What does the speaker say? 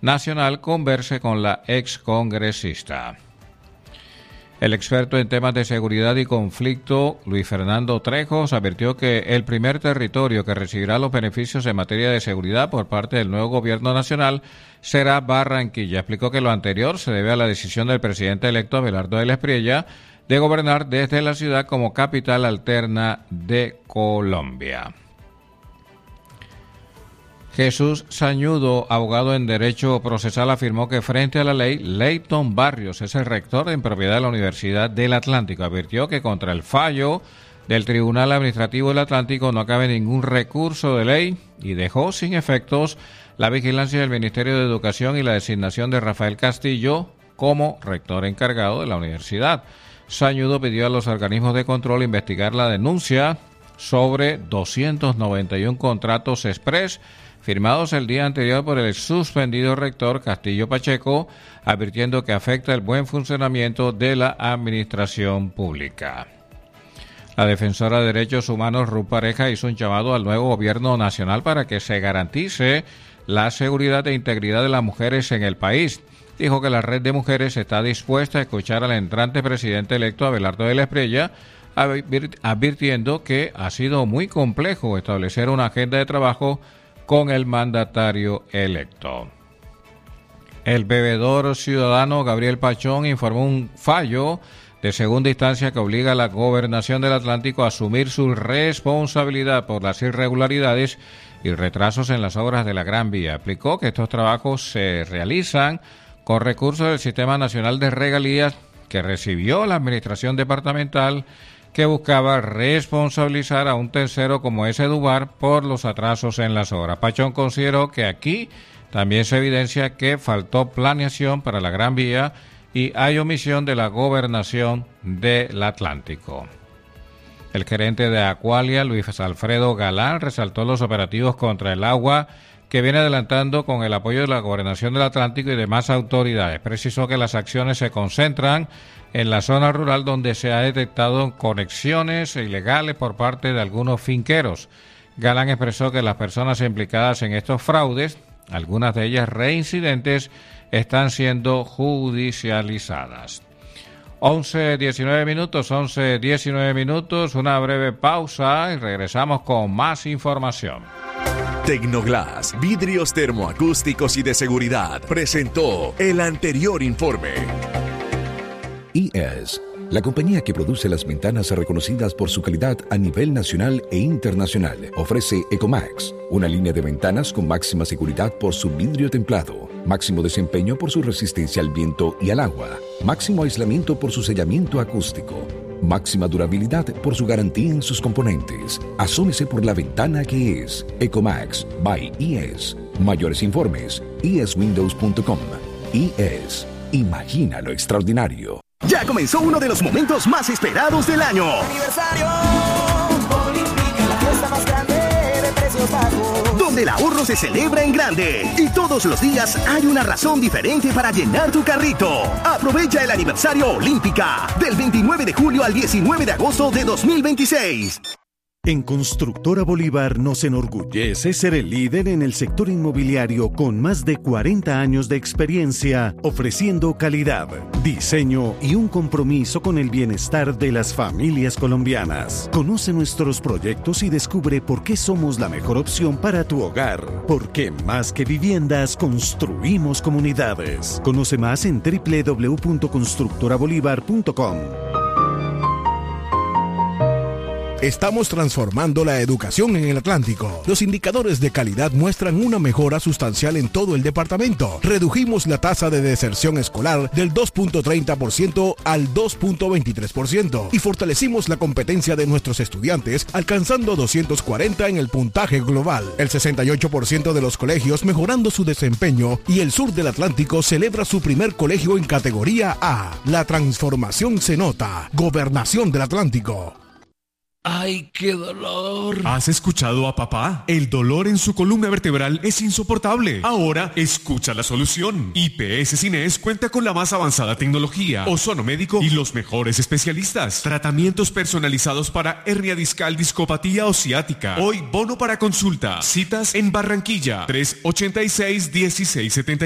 nacional converse con la excongresista. El experto en temas de seguridad y conflicto, Luis Fernando Trejos, advirtió que el primer territorio que recibirá los beneficios en materia de seguridad por parte del nuevo gobierno nacional será Barranquilla. Explicó que lo anterior se debe a la decisión del presidente electo Abelardo Vélez Priella de gobernar desde la ciudad como capital alterna de Colombia. Jesús Sañudo, abogado en Derecho Procesal, afirmó que frente a la ley, Leyton Barrios es el rector en propiedad de la Universidad del Atlántico. Advirtió que contra el fallo del Tribunal Administrativo del Atlántico no cabe ningún recurso de ley y dejó sin efectos la vigilancia del Ministerio de Educación y la designación de Rafael Castillo como rector encargado de la universidad. Sañudo pidió a los organismos de control investigar la denuncia sobre 291 contratos express firmados el día anterior por el suspendido rector Castillo Pacheco, advirtiendo que afecta el buen funcionamiento de la administración pública. La defensora de derechos humanos Ruth Pareja hizo un llamado al nuevo gobierno nacional para que se garantice la seguridad e integridad de las mujeres en el país. Dijo que la red de mujeres está dispuesta a escuchar al entrante presidente electo Abelardo Vélez Priella, advirtiendo que ha sido muy complejo establecer una agenda de trabajo con el mandatario electo. El bebedor ciudadano Gabriel Pachón informó un fallo de segunda instancia que obliga a la Gobernación del Atlántico a asumir su responsabilidad por las irregularidades y retrasos en las obras de la Gran Vía. Explicó que estos trabajos se realizan con recursos del Sistema Nacional de Regalías que recibió la Administración Departamental, que buscaba responsabilizar a un tercero como es Edubar por los atrasos en las obras. Pachón consideró que aquí también se evidencia que faltó planeación para la Gran Vía y hay omisión de la Gobernación del Atlántico. El gerente de Aqualia, Luis Alfredo Galán, resaltó los operativos contra el agua que viene adelantando con el apoyo de la Gobernación del Atlántico y demás autoridades. Precisó que las acciones se concentran en la zona rural donde se ha detectado conexiones ilegales por parte de algunos finqueros. Galán expresó que las personas implicadas en estos fraudes, algunas de ellas reincidentes, están siendo judicializadas. 11:19 minutos, una breve pausa y regresamos con más información. Tecnoglass, vidrios termoacústicos y de seguridad, presentó el anterior informe. IES, la compañía que produce las ventanas reconocidas por su calidad a nivel nacional e internacional, ofrece Ecomax, una línea de ventanas con máxima seguridad por su vidrio templado, máximo desempeño por su resistencia al viento y al agua, máximo aislamiento por su sellamiento acústico, máxima durabilidad por su garantía en sus componentes. Asómese por la ventana que es Ecomax by IES. Mayores informes, ieswindows.com. IES, imagina lo extraordinario. Ya comenzó uno de los momentos más esperados del año. Aniversario Olímpica, la fiesta más grande de precios bajos. Donde el ahorro se celebra en grande. Y todos los días hay una razón diferente para llenar tu carrito. Aprovecha el aniversario Olímpica del 29 de julio al 19 de agosto de 2026. En Constructora Bolívar nos enorgullece ser el líder en el sector inmobiliario con más de 40 años de experiencia, ofreciendo calidad, diseño y un compromiso con el bienestar de las familias colombianas. Conoce nuestros proyectos y descubre por qué somos la mejor opción para tu hogar. Porque más que viviendas, construimos comunidades. Conoce más en www.constructorabolívar.com. Estamos transformando la educación en el Atlántico. Los indicadores de calidad muestran una mejora sustancial en todo el departamento. Redujimos la tasa de deserción escolar del 2.30% al 2.23% y fortalecimos la competencia de nuestros estudiantes, alcanzando 240 en el puntaje global. El 68% de los colegios mejorando su desempeño y el sur del Atlántico celebra su primer colegio en categoría A. La transformación se nota. Gobernación del Atlántico. ¡Ay, qué dolor! ¿Has escuchado a papá? El dolor en su columna vertebral es insoportable. Ahora, escucha la solución. IPS Cines cuenta con la más avanzada tecnología, ozono médico y los mejores especialistas. Tratamientos personalizados para hernia discal, discopatía o ciática. Hoy, bono para consulta. Citas en Barranquilla, 386-1670.